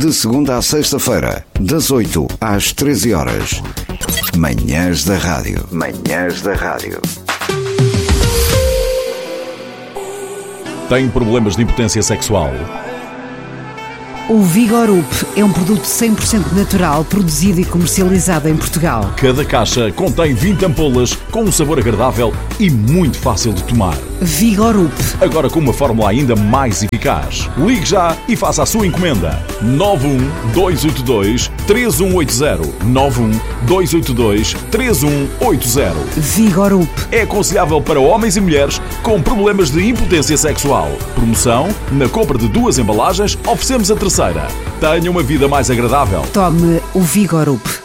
De segunda à sexta-feira, das 8 às 13 horas. Manhãs da Rádio. Manhãs da Rádio. Tem problemas de impotência sexual? O Vigorup é um produto 100% natural, produzido e comercializado em Portugal. Cada caixa contém 20 ampolas com um sabor agradável e muito fácil de tomar. Vigorup. Agora com uma fórmula ainda mais eficaz. Ligue já e faça a sua encomenda. 91282-3180. 91282-3180. Vigorup. É aconselhável para homens e mulheres com problemas de impotência sexual. Promoção: na compra de 2 embalagens, oferecemos a terceira. Tenha uma vida mais agradável. Tome o Vigorup.